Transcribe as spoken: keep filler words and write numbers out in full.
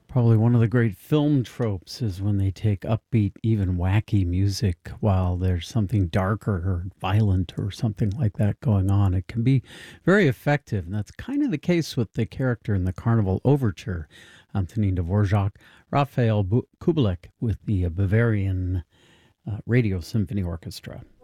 Probably one of the great film tropes is when they take upbeat, even wacky music while there's something darker or violent or something like that going on. It can be very effective, and that's kind of the case with the character in the Carnival Overture, Antonin Dvorak, Raphael Bu- Kubelik with the uh, Bavarian uh, Radio Symphony Orchestra.